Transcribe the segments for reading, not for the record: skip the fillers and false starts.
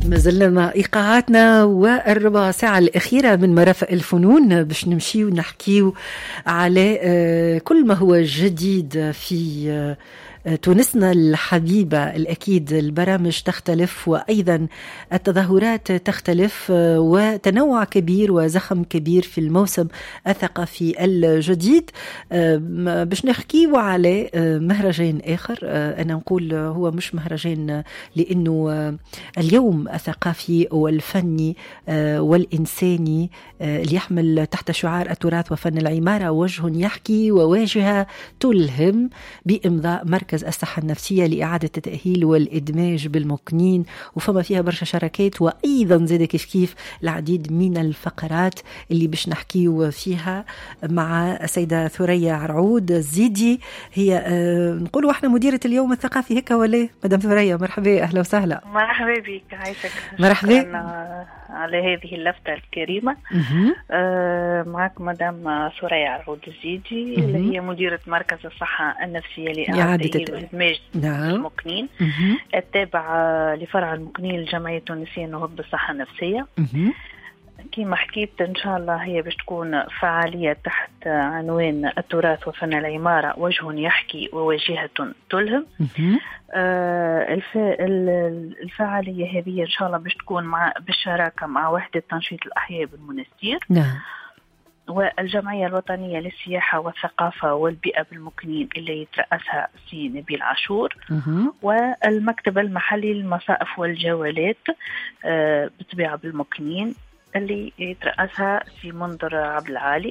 ما زلنا إيقاعاتنا والربع ساعة الأخيرة من مرافق الفنون باش نمشي ونحكيو على كل ما هو جديد في تونسنا الحبيبة. الأكيد البرامج تختلف وأيضا التظاهرات تختلف، وتنوع كبير وزخم كبير في الموسم الثقافي الجديد. باش نحكيو على مهرجان آخر، أنا نقول هو مش مهرجان لأنه اليوم الثقافي والفني والإنساني اللي يحمل تحت شعار التراث وفن العمارة وجه يحكي وواجهة تلهم، بإمضاء مركز الصحة النفسية لإعادة التأهيل والإدماج بالمكنين، وفما فيها برشا شراكات وأيضا زاد كيف العديد من الفقرات اللي باش نحكيو فيها مع السيدة ثريا عرعود الزيدي. هي نقولوا احنا مديرة اليوم الثقافي هيك ولا مدام ثريا؟ مرحبا، أهلا وسهلا. مرحبا بك، عايشك. مرحبا على هذه اللفتة الكريمة. معك مدام ثريا عرعود الزيدي اللي هي مديرة مركز الصحة النفسية لإعادة الإدماج المكنين التابع لفرع المكنين للجمعية التونسية النهوض بالصحة النفسية. كما حكيت إن شاء الله هي باش تكون فعالية تحت عنوان التراث وفن العمارة وجه يحكي وواجهة تلهم. الفعالية هذه إن شاء الله باش تكون بالشراكة مع وحدة تنشيط الأحياء بالمنستير والجمعية الوطنية للسياحة والثقافة والبيئة بالمكنين اللي يترأسها سي نبيل عاشور، والمكتب المحلي للمصائف والجولات بطبيعة بالمكنين اللي يترأسها سي منذر عبد العالي.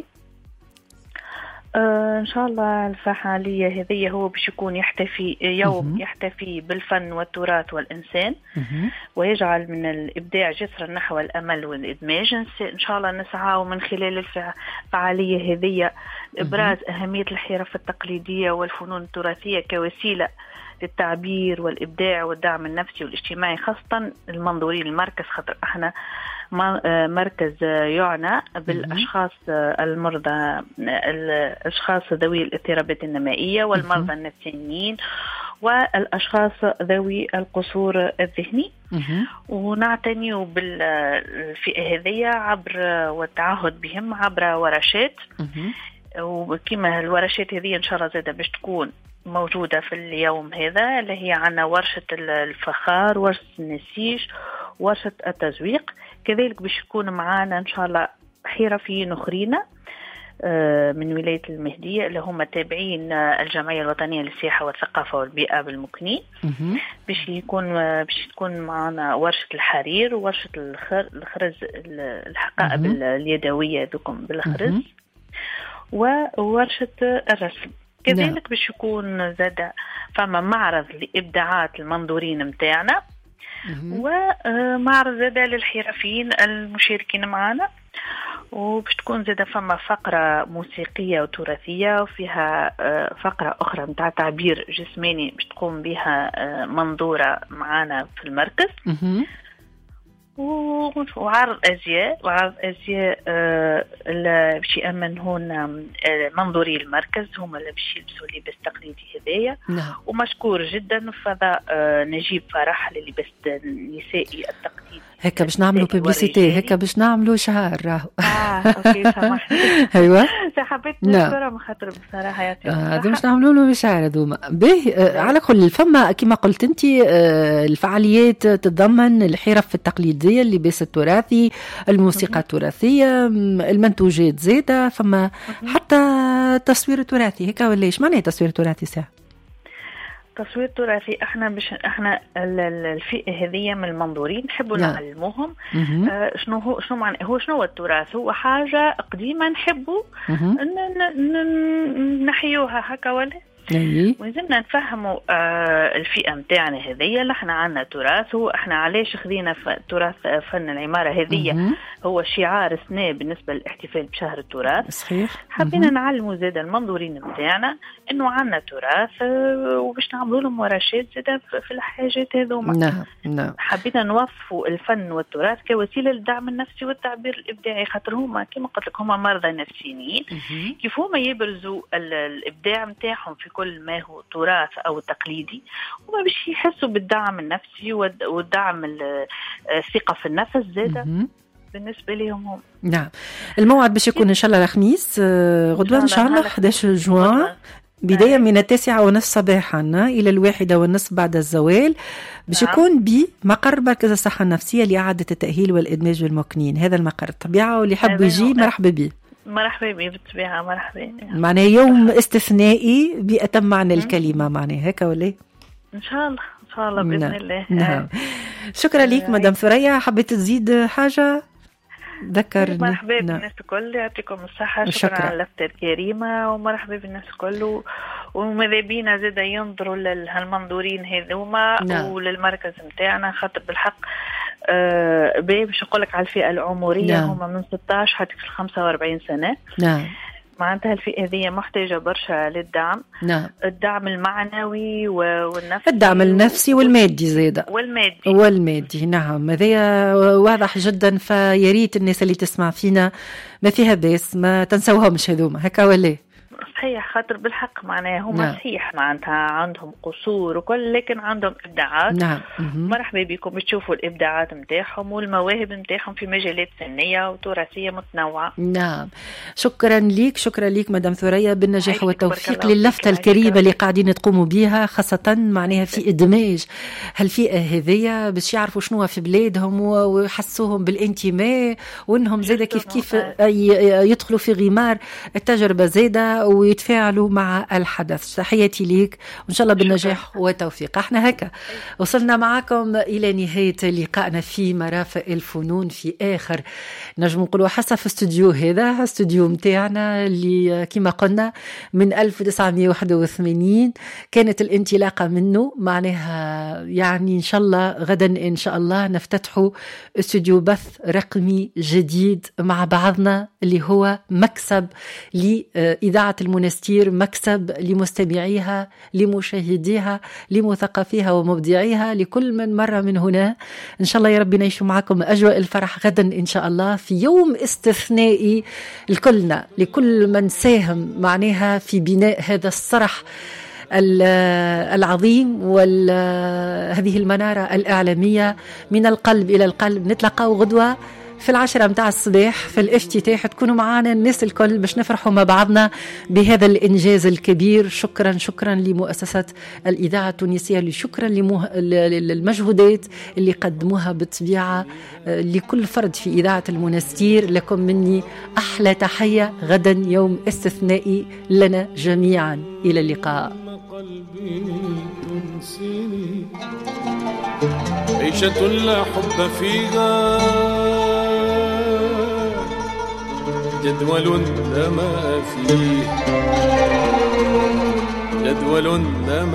إن شاء الله الفعالية هذه هو باش يكون يحتفي بالفن والتراث والإنسان ويجعل من الإبداع جسرا نحو الأمل والإدماج. إن شاء الله نسعى من خلال الفعالية هذه إبراز أهمية الحرف التقليدية والفنون التراثية كوسيلة للتعبير والإبداع والدعم النفسي والاجتماعي، خاصة المنظورين المركز، خاطر احنا مركز يعنى بالأشخاص المرضى، الأشخاص ذوي الاضطرابات النمائية والمرضى النفسيين والأشخاص ذوي القصور الذهني. ونعتني بالفئة هذه عبر والتعهد بهم عبر ورشات، وكما الورشات هذه إن شاء الله زادة باش تكون موجودة في اليوم هذا، اللي هي عنا ورشة الفخار، ورشة النسيج، ورشة التزويق. كذلك باش يكون معانا إن شاء الله حرفيين أخرين من ولاية المهدية اللي هم تابعين الجمعية الوطنية للسياحة والثقافة والبيئة بالمكنين. باش تكون معنا ورشة الحرير وورشة الخرز، الحقائب اليدوية ذكم بالخرز، وورشة الرسم. كذلك باش يكون زاد فما معرض لإبداعات المنظورين متاعنا، ومعرض زاد للحرفيين المشاركين معنا. وباش تكون زاد فما فقرة موسيقية وتراثية، وفيها فقرة أخرى متاع تعبير جسماني باش تقوم بها منظورة معنا في المركز. وعرض أزياء باش يأمن هون منظوري المركز، هم اللي باش يلبسوا لباس تقليدي هدايا. ومشكور جدا فضاء نجيب فرح للباس النسائي التقليدي. هكا باش نعملوا ببليسيتي، هكا باش نعملوا شعار راهو. اوكي سامحني. ايوه حبيت نشكرها من خاطر بصراحه يعطيك هذا باش نعملوا له شعار هذوما به. على كل فما كما قلت انت الفعاليات تتضمن الحرف التقليديه، اللباس التراثي، الموسيقى التراثيه، المنتوجات زاده، فما حتى تصوير تراثي هكا ولا ايش معناه تصوير تراثي ساعه؟ تصوير تراثي احنا الفئة هذه من المنظورين نحبوا نعلموهم شنو معنى شنو التراث. هو حاجة قديمة نحبوا نحيوها هكا ولا ولازمنا نفهموا الفئة متاعنا هذه اللي احنا عنا تراث. واحنا علاش خذينا تراث فن العمارة هذه هو شعار السنة بالنسبة للاحتفال بشهر التراث. صحيح. حبينا نعلموا زاد المنظورين متاعنا انه عنا تراث، وباش نعملوا لهم ورشات زاد في الحاجات هذوما. نعم. حبينا نوظفوا الفن والتراث كوسيلة للدعم النفسي والتعبير الإبداعي، خاطر هما كما قلت لك هما مرضى نفسيين. كيف هما يبرزوا الإبداع متاعهم في كل ما هو تراث أو تقليدي، وما باش يحسوا بالدعم النفسي والدعم الثقة في النفس زادة بالنسبة لهم هم. نعم. الموعد باش يكون إن شاء الله الخميس غدوة إن شاء الله 11 جوان، بداية من 9:30 صباحا إلى 1:30 بعد الزوال، باش يكون بمقر مركز الصحة النفسية لإعادة التأهيل والإدماج بالمكنين. هذا المقر الطبيعة، واللي حب يجي مرحبا به. مرحبا به بالطبيعة، مرحبا. معناه يوم استثنائي بأتم معنى الكلمة، معناه هكا ولا؟ إن شاء الله إن شاء الله بإذن الله. نعم. شكرا لك مدام ثريا. حبيت تزيد حاجة؟ ذكرني. مرحبا بالناس الكل، يعطيكم الصحة. شكرا على اللفتة الكريمة، ومرحبا بالناس الكل. وماذا بينا زاد ينظروا لهالمنظورين هذوما وللمركز متاعنا، خاطر بالحق باش نقولك على الفئة العمرية هما من 16 حتى 45 سنة. نعم. معناتها الفئة هذه محتاجة برشا للدعم. نعم. الدعم المعنوي والنفسي، الدعم النفسي والمادي زيادة. والمادي. نعم، هذا واضح جدا. فياريت الناس اللي تسمع فينا ما فيها بس ما تنسوهمش هذوما، هكا ولا؟ صحيح، خاطر بالحق معناها هما صحيح معناتها عندهم قصور وكل، لكن عندهم إبداعات. نعم. مرحبا بكم تشوفوا الإبداعات متاعهم والمواهب متاعهم في مجالات فنية وتراثية متنوعة. نعم. شكرا لك مدام ثريا، بالنجاح والتوفيق للفتة الكريمة اللي قاعدين تقوموا بها، خاصة معناها في إدماج هالفئة هذية باش يعرفوا شنو في بلادهم ويحسوهم بالانتماء، وإنهم زادة كيف يدخلوا في غمار التجربة زادة ويتفاعلوا مع الحدث. تحياتي ليك وإن شاء الله بالنجاح والتوفيق. احنا هكا وصلنا معكم إلى نهاية لقائنا في مرافق الفنون، في آخر نجم نقولوا حسب في استوديو، هذا استوديو متاعنا اللي كما قلنا من 1981 كانت الانطلاقة منه. معناها يعني إن شاء الله غدا إن شاء الله نفتتحوا استوديو بث رقمي جديد مع بعضنا، اللي هو مكسب لإذاعة المنستير، مكسب لمستمعيها، لمشاهديها، لمثقفيها ومبدعيها، لكل من مر من هنا. إن شاء الله يا رب نعيشوا معكم أجواء الفرح غدا إن شاء الله في يوم استثنائي لكلنا، لكل من ساهم معناها في بناء هذا الصرح العظيم وهذه المنارة الإعلامية. من القلب إلى القلب نتلقاو غدوة في 10 متاع الصباح في الافتتاح، تكونوا معنا الناس الكل باش نفرحوا مع بعضنا بهذا الإنجاز الكبير. شكرا لمؤسسة الإذاعة التونسية، شكرا للمجهودات اللي قدموها بالطبيعة لكل فرد في إذاعة المنستير. لكم مني أحلى تحية. غدا يوم استثنائي لنا جميعا. إلى اللقاء. عيشة لا حب فيها، جدول لا ما فيه، جدول لا ما